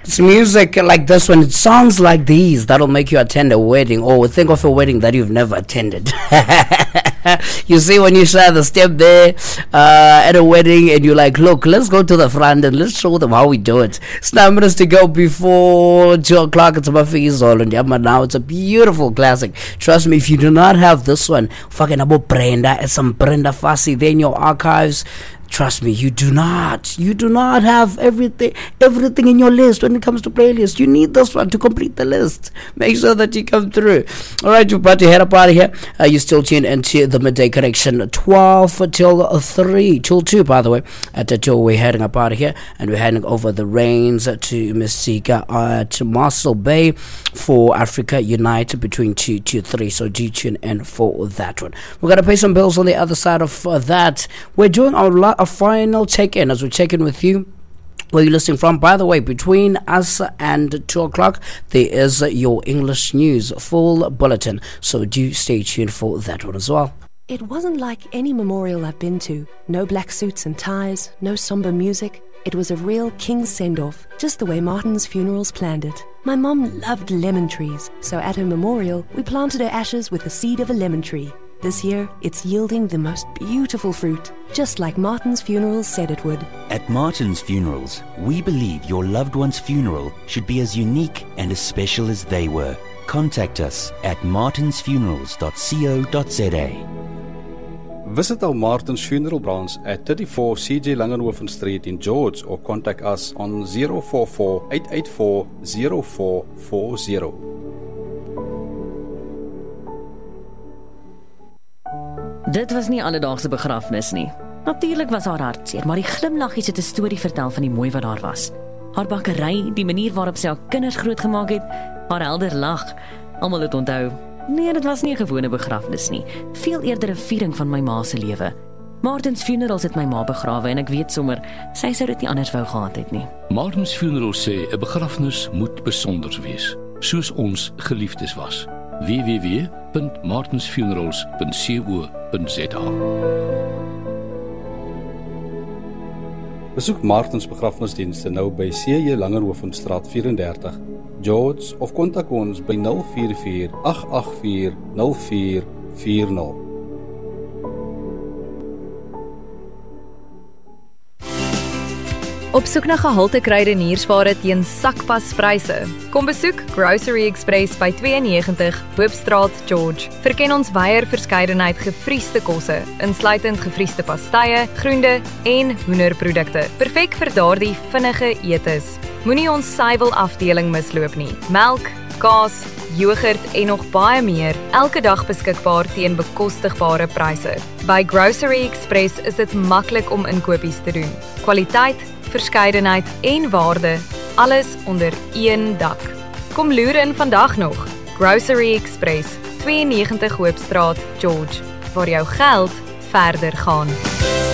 It's music like this one. It's songs like these that'll make you attend a wedding, or think of a wedding that you've never attended. You see, when you share the step there at a wedding, and you're like, look, let's go to the front and let's show them how we do it. It's 9 minutes to go before 2 o'clock. It's Buffy Zol and Yama now. It's a beautiful classic. Trust me, if you do not have this one, fucking about Brenda and some Brenda Fassie there in your archives, trust me, you do not have everything in your list when it comes to playlist. You need this one to complete the list. Make sure that you come through. Alright, you're about to head up out of here. You still tuned into the Midday Connection, 12 till 3, till 2, by the way. At 2, we're heading up out of here, and we're heading over the Rains to Mystica to Mossel Bay for Africa Unite between 2 to 3. So do tune in for that one. We're going to pay some bills on the other side of that. We're doing a final check-in as we check in with you. Where you're listening from, by the way, between us and 2 o'clock, there is your English news full bulletin. So do stay tuned for that one as well. It wasn't like any memorial I've been to. No black suits and ties, no somber music. It was a real king's send-off, just the way Martin's Funerals planned it. My mom loved lemon trees, so at her memorial, we planted her ashes with the seed of a lemon tree. This year, it's yielding the most beautiful fruit, just like Martin's Funerals said it would. At Martin's Funerals, we believe your loved one's funeral should be as unique and as special as they were. Contact us at martinsfunerals.co.za. Visit our Martin's Funeral branch at 34 CJ Langenhoven Street in George, or contact us on 044-884-0440. Dit was nie alledaagse begrafnis nie. Natuurlik was haar hartseer, maar die glimlaggies het 'n storie vertel van die mooi wat daar was. Haar bakkery, die manier waarop sy haar kinders grootgemaak het, haar helder lag. Almal het onthou. Nee, dit was nie 'n gewone begrafnis nie. Veel eerder 'n viering van my ma se lewe. Martin's Funerals het my ma begrawe en ek weet sommer, sy sou dit nie anders wou gehad het nie. Martin's Funerals sê 'n begrafnis moet besonder wees, soos ons geliefdes was. www.martinsfunerals.co.za. Besoek Martins begrafnisdienste nou by CJ Langenhovenstraat 34, George, of kontak ons by 044-884-0440. Op soek na gehalte kruideniersware teen sakpaspryse. Kom besoek Grocery Express by 92 Hoopstraat, George. Verken ons wyeer verskeidenheid gevriesde kosse, insluitend gevriesde pastye, groente en hoenderprodukte. Perfek vir daardie vinnige etes. Moenie ons suiwel afdeling misloop nie. Melk, kaas, yoghurt en nog baie meer, elke dag beskikbaar teen bekostigbare pryse. By Grocery Express is dit maklik om inkopies te doen. Kwaliteit, verskeidenheid en waarde, alles onder een dak. Kom loer in vandag nog. Grocery Express, 92 Hoopstraat, George, waar jou geld verder gaan.